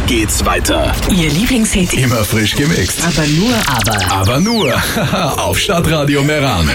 geht's weiter. Ihr Lieblingshit. Immer frisch gemixt. Aber nur. Auf Stadtradio Meran.